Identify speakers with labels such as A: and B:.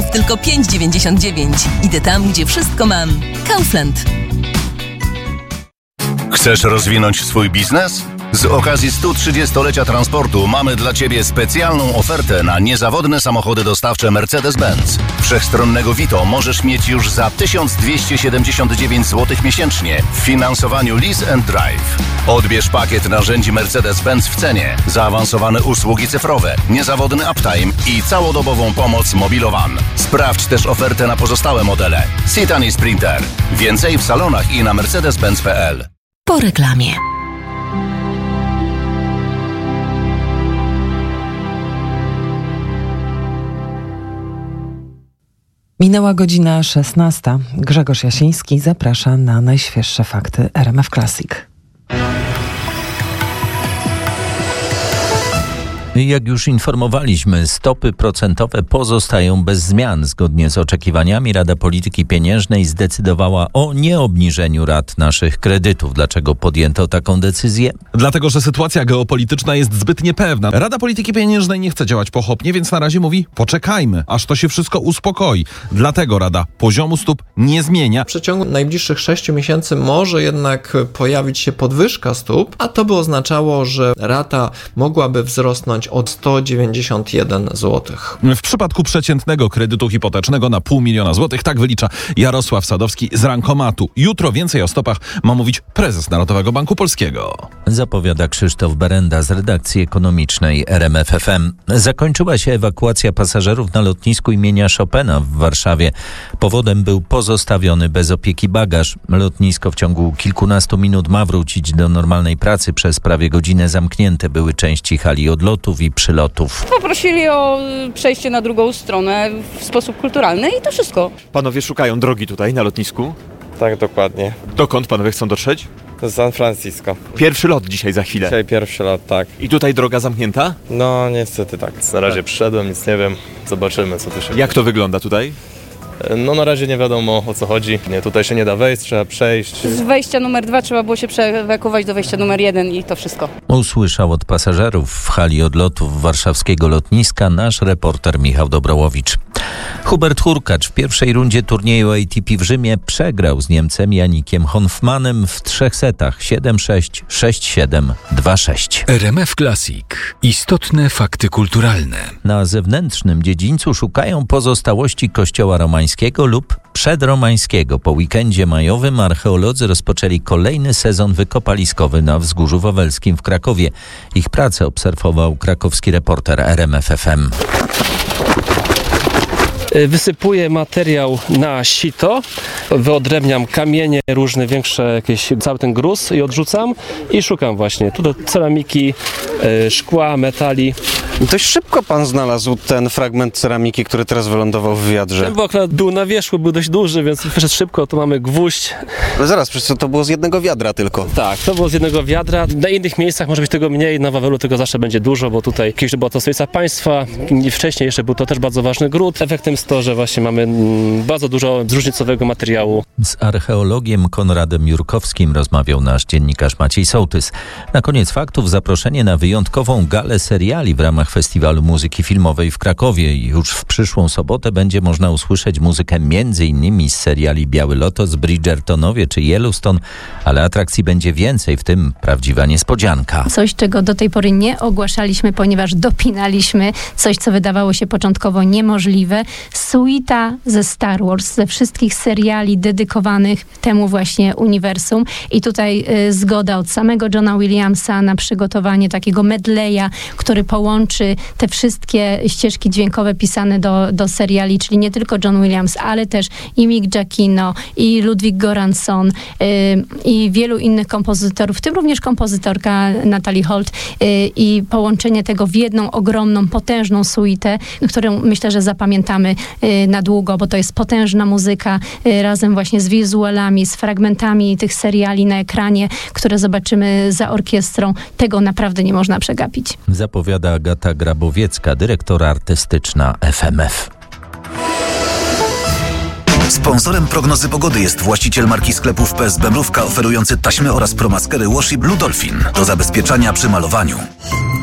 A: złotych tylko 5,99. Idę tam, gdzie wszystko mam. Kaufland.
B: Chcesz rozwinąć swój biznes? Z okazji 130-lecia transportu mamy dla Ciebie specjalną ofertę na niezawodne samochody dostawcze Mercedes-Benz. Wszechstronnego Vito możesz mieć już za 1279 zł miesięcznie w finansowaniu Lease and Drive. Odbierz pakiet narzędzi Mercedes-Benz w cenie, zaawansowane usługi cyfrowe, niezawodny uptime i całodobową pomoc Mobilowan. Sprawdź też ofertę na pozostałe modele. Citan i Sprinter. Więcej w salonach i na mercedes-benz.pl.
A: Po reklamie.
C: Minęła godzina 16. Grzegorz Jasiński zaprasza na najświeższe fakty RMF Classic.
D: Jak już informowaliśmy, stopy procentowe pozostają bez zmian. Zgodnie z oczekiwaniami Rada Polityki Pieniężnej zdecydowała o nieobniżeniu rat naszych kredytów. Dlaczego podjęto taką decyzję?
E: Dlatego, że sytuacja geopolityczna jest zbyt niepewna. Rada Polityki Pieniężnej nie chce działać pochopnie, więc na razie mówi: poczekajmy, aż to się wszystko uspokoi. Dlatego Rada poziomu stóp nie zmienia.
F: W przeciągu najbliższych 6 miesięcy może jednak pojawić się podwyżka stóp, a to by oznaczało, że rata mogłaby wzrosnąć od 191 zł.
E: W przypadku przeciętnego kredytu hipotecznego na 500 000 złotych, tak wylicza Jarosław Sadowski z Rankomatu. Jutro więcej o stopach ma mówić prezes Narodowego Banku Polskiego.
D: Zapowiada Krzysztof Berenda z redakcji ekonomicznej RMF FM. Zakończyła się ewakuacja pasażerów na lotnisku imienia Chopina w Warszawie. Powodem był pozostawiony bez opieki bagaż. Lotnisko w ciągu kilkunastu minut ma wrócić do normalnej pracy. Przez prawie godzinę zamknięte były części hali odlotów i przylotów.
G: Poprosili o przejście na drugą stronę w sposób kulturalny i to wszystko.
H: Panowie szukają drogi tutaj na lotnisku?
I: Tak, dokładnie.
H: Dokąd panowie chcą dotrzeć?
I: Z San Francisco.
H: Pierwszy lot dzisiaj za chwilę.
I: Dzisiaj pierwszy lot, tak.
H: I tutaj droga zamknięta?
I: No niestety tak.
J: Na razie przyszedłem, nic nie wiem. Zobaczymy, co tu się
H: Jak to wygląda tutaj?
J: No na razie nie wiadomo, o co chodzi. Nie, tutaj się nie da wejść, trzeba przejść.
G: Z wejścia numer 2 trzeba było się przeewakuować do wejścia numer 1 i to wszystko.
D: Usłyszał od pasażerów w hali odlotów warszawskiego lotniska nasz reporter Michał Dobrołowicz. Hubert Hurkacz w pierwszej rundzie turnieju ATP w Rzymie przegrał z Niemcem Janikiem Honfmanem w 3 setach 7-6, 6-7, 2-6.
K: RMF Classic. Istotne fakty kulturalne.
D: Na zewnętrznym dziedzińcu szukają pozostałości kościoła romańskiego lub przedromańskiego. Po weekendzie majowym archeolodzy rozpoczęli kolejny sezon wykopaliskowy na Wzgórzu Wawelskim w Krakowie. Ich pracę obserwował krakowski reporter RMF FM.
L: Wysypuję materiał na sito, wyodrębniam kamienie różne, większe, jakieś, cały ten gruz i odrzucam i szukam właśnie tu do ceramiki, szkła, metali.
M: Dość szybko pan znalazł ten fragment ceramiki, który teraz wylądował w wiadrze.
L: Bo akurat był na wierzchu, był dość duży, więc wyszedł szybko. Tu mamy gwóźdź.
M: Ale zaraz, przecież to było z jednego wiadra tylko.
L: Tak, to było z jednego wiadra. Na innych miejscach może być tego mniej, na Wawelu tego zawsze będzie dużo, bo tutaj kiedyś była to stolica państwa, wcześniej jeszcze był to też bardzo ważny gród. Efektem jest to, że właśnie mamy bardzo dużo zróżnicowego materiału.
D: Z archeologiem Konradem Jurkowskim rozmawiał nasz dziennikarz Maciej Sołtys. Na koniec faktów zaproszenie na wyjątkową galę seriali w ramach Festiwalu Muzyki Filmowej w Krakowie. Już w przyszłą sobotę będzie można usłyszeć muzykę m.in. z seriali Biały Lotos, Bridgertonowie czy Yellowstone, ale atrakcji będzie więcej, w tym prawdziwa niespodzianka.
N: Coś, czego do tej pory nie ogłaszaliśmy, ponieważ dopinaliśmy coś, co wydawało się początkowo niemożliwe. Suita ze Star Wars, ze wszystkich seriali dedykowanych temu właśnie uniwersum. I tutaj zgoda od samego Johna Williamsa na przygotowanie takiego medleya, który połączy te wszystkie ścieżki dźwiękowe pisane do seriali, czyli nie tylko John Williams, ale też i Mick Giacchino, i Ludwig Göransson, i wielu innych kompozytorów, w tym również kompozytorka Natalie Holt, i połączenie tego w jedną ogromną, potężną suitę, którą myślę, że zapamiętamy na długo, bo to jest potężna muzyka razem właśnie z wizualami, z fragmentami tych seriali na ekranie, które zobaczymy za orkiestrą. Tego naprawdę nie można przegapić.
D: Zapowiada Agata Grabowiecka, dyrektor artystyczna FMF.
B: Sponsorem prognozy pogody jest właściciel marki sklepów PSB Mrówka, oferujący taśmy oraz promaskery Washi Blue Dolphin do zabezpieczania przy malowaniu.